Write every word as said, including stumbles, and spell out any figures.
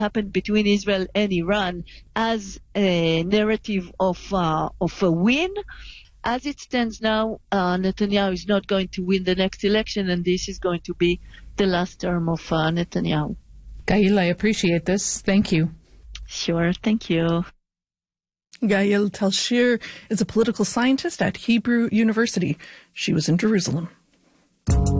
happened between Israel and Iran as a narrative of uh, of a win. As it stands now, uh, Netanyahu is not going to win the next election, and this is going to be the last term of uh, Netanyahu. Gail, I appreciate this. Thank you. Sure, thank you. Gail Talshir is a political scientist at Hebrew University. She was in Jerusalem.